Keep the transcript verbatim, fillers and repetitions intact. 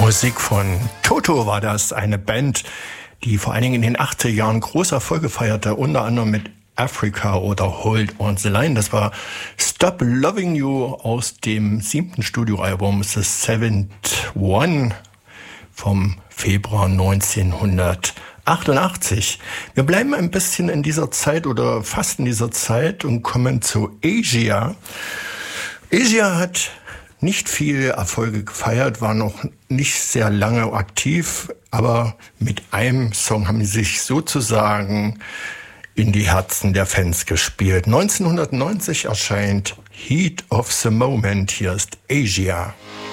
Musik von Toto war das, eine Band, die vor allen Dingen in den achtziger Jahren große Erfolge feierte, unter anderem mit Africa oder Hold on the Line. Das war Stop Loving You aus dem siebten Studioalbum The Seventh One vom Februar neunzehnhundertachtundachtzig. Wir bleiben ein bisschen in dieser Zeit oder fast in dieser Zeit und kommen zu Asia. Asia hat nicht viele Erfolge gefeiert, war noch nicht sehr lange aktiv, aber mit einem Song haben sie sich sozusagen in die Herzen der Fans gespielt. neunzehnhundertneunzig erscheint Heat of the Moment. Hier ist Asia.